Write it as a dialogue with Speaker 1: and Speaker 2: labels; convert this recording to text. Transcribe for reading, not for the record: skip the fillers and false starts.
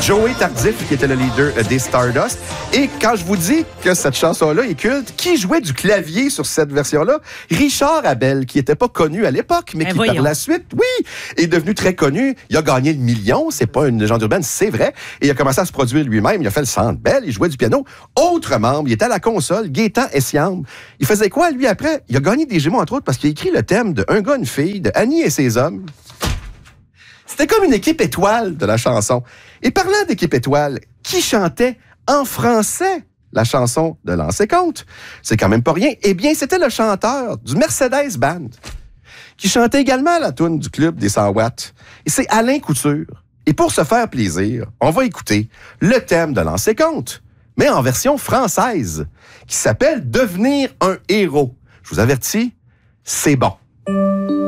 Speaker 1: Joey Tardif, qui était le leader des Stardust. Et quand je vous dis que cette chanson-là est culte, qui jouait du clavier sur cette version-là? Richard Abel, qui n'était pas connu à l'époque, mais qui, par la suite, oui, est devenu très connu. Il a gagné le million, c'est pas une légende urbaine, c'est vrai. Et il a commencé à se produire lui-même. Il a fait le Centre Bell, il jouait du piano. Autre membre, il était à la console, Gaétan Essiam. Il faisait quoi, lui, après? Il a gagné des Gémeaux, entre autres, parce qu'il a écrit le thème de Un gars, une fille, de Annie et ses hommes. C'était comme une équipe étoile de la chanson. Et parlant d'équipe étoile, qui chantait en français la chanson de Lancez Compte? C'est quand même pas rien. Eh bien, c'était le chanteur du Mercedes Band qui chantait également la toune du club des 100 watts. Et c'est Alain Couture. Et pour se faire plaisir, on va écouter le thème de Lancez Compte, mais en version française, qui s'appelle « Devenir un héros ». Je vous avertis, c'est bon.